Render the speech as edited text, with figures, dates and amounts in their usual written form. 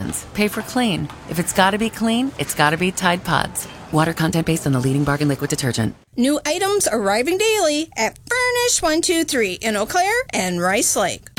brands. Pay for clean. If it's gotta be clean, it's gotta be Tide Pods. Water content based on the leading bargain liquid detergent. New items arriving daily at Furnish 123 in Eau Claire and Rice Lake.